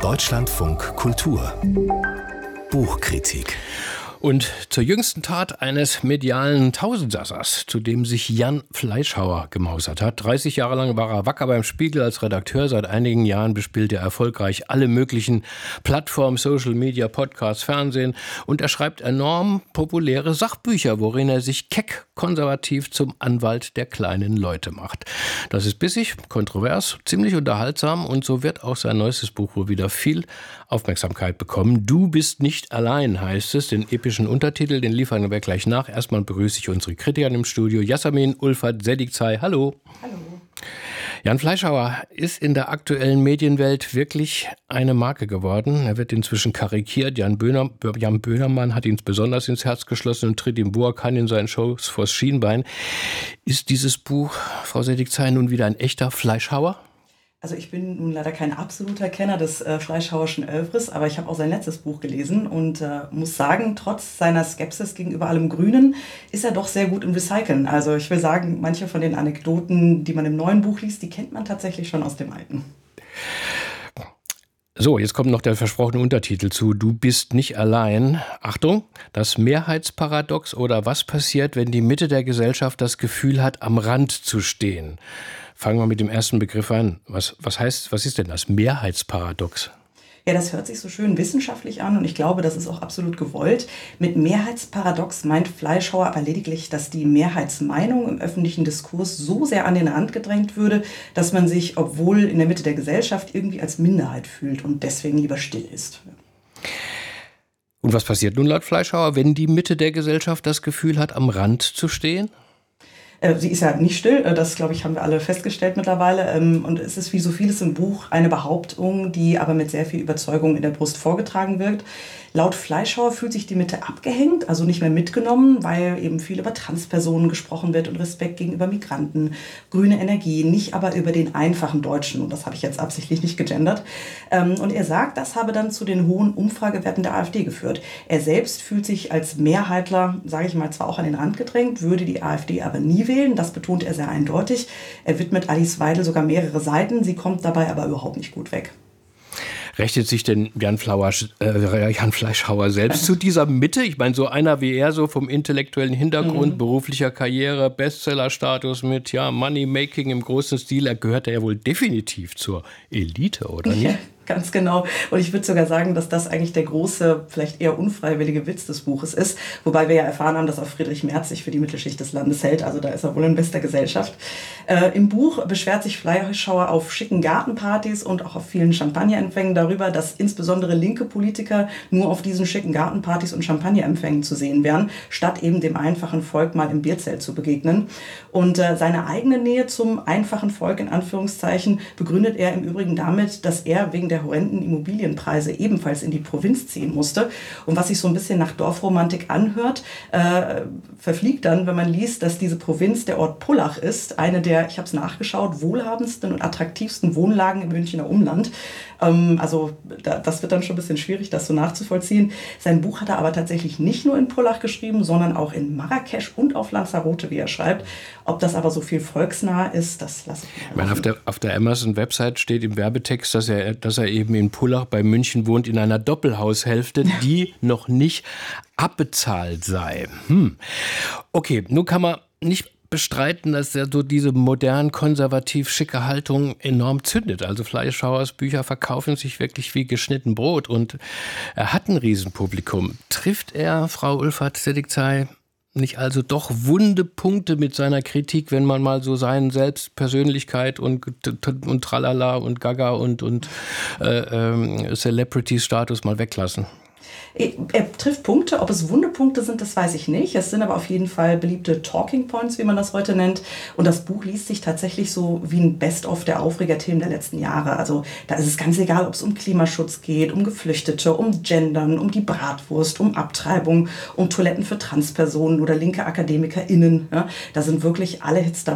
Deutschlandfunk Kultur Buchkritik. Und zur jüngsten Tat eines medialen Tausendsassers, zu dem sich Jan Fleischhauer gemausert hat. 30 Jahre lang war er wacker beim Spiegel als Redakteur. Seit einigen Jahren bespielt er erfolgreich alle möglichen Plattformen, Social Media, Podcasts, Fernsehen. Und er schreibt enorm populäre Sachbücher, worin er sich keck konservativ zum Anwalt der kleinen Leute macht. Das ist bissig, kontrovers, ziemlich unterhaltsam und so wird auch sein neuestes Buch wohl wieder viel Aufmerksamkeit bekommen. Du bist nicht allein, heißt es. Den epischen Untertitel, den liefern wir gleich nach. Erstmal begrüße ich unsere Kritiker im Studio. Yasamin Ulfat Sedikzai, hallo. Hallo. Jan Fleischhauer ist in der aktuellen Medienwelt wirklich eine Marke geworden. Er wird inzwischen karikiert. Jan Böhmermann hat ihn besonders ins Herz geschlossen und tritt ihm Buakan in seinen Shows vors Schienbein. Ist dieses Buch, Frau Sedikzai, nun wieder ein echter Fleischhauer? Also ich bin nun leider kein absoluter Kenner des Fleischhauerschen Œuvres, aber ich habe auch sein letztes Buch gelesen und muss sagen, trotz seiner Skepsis gegenüber allem Grünen ist er doch sehr gut im Recyceln. Also ich will sagen, manche von den Anekdoten, die man im neuen Buch liest, die kennt man tatsächlich schon aus dem alten. So, jetzt kommt noch der versprochene Untertitel zu. Du bist nicht allein. Achtung, das Mehrheitsparadox oder was passiert, wenn die Mitte der Gesellschaft das Gefühl hat, am Rand zu stehen. Fangen wir mit dem ersten Begriff an. Was ist denn das Mehrheitsparadox? Ja, das hört sich so schön wissenschaftlich an und ich glaube, das ist auch absolut gewollt. Mit Mehrheitsparadox meint Fleischhauer aber lediglich, dass die Mehrheitsmeinung im öffentlichen Diskurs so sehr an den Rand gedrängt würde, dass man sich, obwohl in der Mitte der Gesellschaft, irgendwie als Minderheit fühlt und deswegen lieber still ist. Und was passiert nun laut Fleischhauer, wenn die Mitte der Gesellschaft das Gefühl hat, am Rand zu stehen? Sie ist ja nicht still, das, glaube ich, haben wir alle festgestellt mittlerweile. Und es ist wie so vieles im Buch eine Behauptung, die aber mit sehr viel Überzeugung in der Brust vorgetragen wirkt. Laut Fleischhauer fühlt sich die Mitte abgehängt, also nicht mehr mitgenommen, weil eben viel über Transpersonen gesprochen wird und Respekt gegenüber Migranten, grüne Energie, nicht aber über den einfachen Deutschen. Und das habe ich jetzt absichtlich nicht gegendert. Und er sagt, das habe dann zu den hohen Umfragewerten der AfD geführt. Er selbst fühlt sich als Mehrheitler, sage ich mal, zwar auch an den Rand gedrängt, würde die AfD aber nie wählen. Das betont er sehr eindeutig. Er widmet Alice Weidel sogar mehrere Seiten. Sie kommt dabei aber überhaupt nicht gut weg. Rechnet sich denn Jan Fleischhauer selbst zu dieser Mitte? Ich meine, so einer wie er, so vom intellektuellen Hintergrund, beruflicher Karriere, Bestsellerstatus mit Money-Making im großen Stil, er gehört ja wohl definitiv zur Elite, oder nicht? Ja. Ganz genau. Und ich würde sogar sagen, dass das eigentlich der große, vielleicht eher unfreiwillige Witz des Buches ist. Wobei wir ja erfahren haben, dass auch Friedrich Merz sich für die Mittelschicht des Landes hält. Also da ist er wohl in bester Gesellschaft. Im Buch beschwert sich Fleischhauer auf schicken Gartenpartys und auch auf vielen Champagnerempfängen darüber, dass insbesondere linke Politiker nur auf diesen schicken Gartenpartys und Champagnerempfängen zu sehen wären, statt eben dem einfachen Volk mal im Bierzelt zu begegnen. Und seine eigene Nähe zum einfachen Volk, in Anführungszeichen, begründet er im Übrigen damit, dass er wegen der horrenden Immobilienpreise ebenfalls in die Provinz ziehen musste. Und was sich so ein bisschen nach Dorfromantik anhört, verfliegt dann, wenn man liest, dass diese Provinz der Ort Pullach ist, eine der, ich habe es nachgeschaut, wohlhabendsten und attraktivsten Wohnlagen im Münchner Umland. Also das wird dann schon ein bisschen schwierig, das so nachzuvollziehen. Sein Buch hat er aber tatsächlich nicht nur in Pullach geschrieben, sondern auch in Marrakesch und auf Lanzarote, wie er schreibt. Ob das aber so viel volksnah ist, das lasse ich mal offen. Auf der Amazon-Website steht im Werbetext, dass er eben in Pullach bei München wohnt, in einer Doppelhaushälfte, die noch nicht abbezahlt sei. Okay, nun kann man nicht bestreiten, dass er so diese modern, konservativ schicke Haltung enorm zündet. Also Fleischhauers Bücher verkaufen sich wirklich wie geschnitten Brot und er hat ein Riesenpublikum. Trifft er, Frau Ulfat Sedikzai, nicht also doch wunde Punkte mit seiner Kritik, wenn man mal so seinen Selbstpersönlichkeit und Tralala und Gaga und Celebrity-Status mal weglassen? Er trifft Punkte, ob es Wundepunkte sind, das weiß ich nicht. Es sind aber auf jeden Fall beliebte Talking Points, wie man das heute nennt. Und das Buch liest sich tatsächlich so wie ein Best-of der Aufregerthemen der letzten Jahre. Also da ist es ganz egal, ob es um Klimaschutz geht, um Geflüchtete, um Gendern, um die Bratwurst, um Abtreibung, um Toiletten für Transpersonen oder linke AkademikerInnen. Ja, da sind wirklich alle Hits dabei.